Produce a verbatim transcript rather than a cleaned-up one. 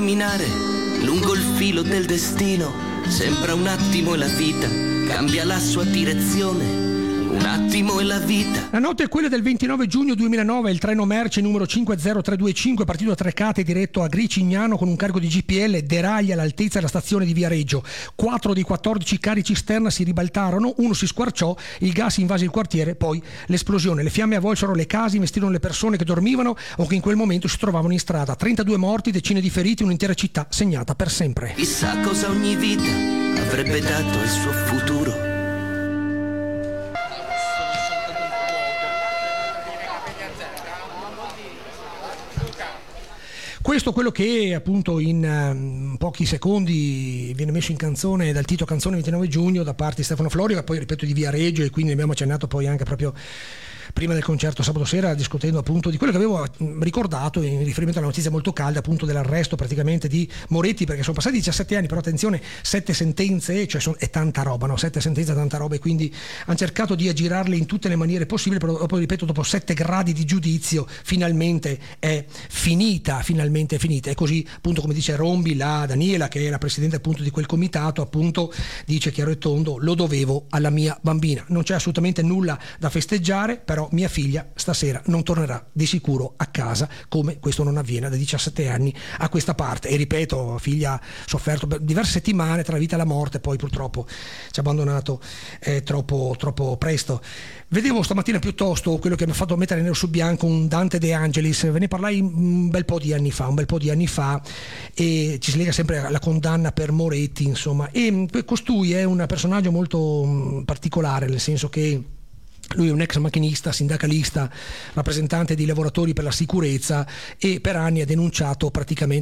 camminare lungo il filo del destino, sembra un attimo e la vita cambia la sua direzione. Un attimo e la vita. La notte è quella del ventinove giugno duemilanove. Il treno merci numero cinque zero tre due cinque, partito da Trecate diretto a Gricignano con un carico di G P L, deraglia all'altezza della stazione di Viareggio. Quattro dei quattordici carri cisterna si ribaltarono, uno si squarciò, il gas invase il quartiere, poi l'esplosione. Le fiamme avvolsero le case, investirono le persone che dormivano o che in quel momento si trovavano in strada. trentadue morti, decine di feriti, un'intera città segnata per sempre. Chissà cosa ogni vita avrebbe dato al suo futuro. Questo è quello che appunto in um, pochi secondi viene messo in canzone dal Tito Canzone ventinove giugno da parte di Stefano Florio, poi ripeto di Viareggio, e quindi ne abbiamo accennato poi anche proprio prima del concerto sabato sera, discutendo appunto di quello che avevo ricordato in riferimento alla notizia molto calda appunto dell'arresto praticamente di Moretti, perché sono passati diciassette anni, però attenzione, sette sentenze, cioè sono, è tanta roba, no? Sette sentenze è tanta roba, e quindi hanno cercato di aggirarle in tutte le maniere possibili, però dopo, ripeto, dopo sette gradi di giudizio finalmente è finita, finalmente è finita, e così appunto come dice Rombi, la Daniela che è la presidente appunto di quel comitato, appunto dice chiaro e tondo: lo dovevo alla mia bambina, non c'è assolutamente nulla da festeggiare, però mia figlia stasera non tornerà di sicuro a casa, come questo non avviene da diciassette anni a questa parte. E ripeto, figlia ha sofferto per diverse settimane tra la vita e la morte, poi purtroppo ci ha abbandonato eh, troppo, troppo presto. Vedevo stamattina piuttosto quello che mi ha fatto mettere nero su bianco un Dante De Angelis, ve ne parlai un bel po' di anni fa, un bel po' di anni fa, e ci si lega sempre alla condanna per Moretti, insomma, e costui è un personaggio molto particolare, nel senso che lui è un ex macchinista, sindacalista, rappresentante di lavoratori per la sicurezza, e per anni ha denunciato praticamente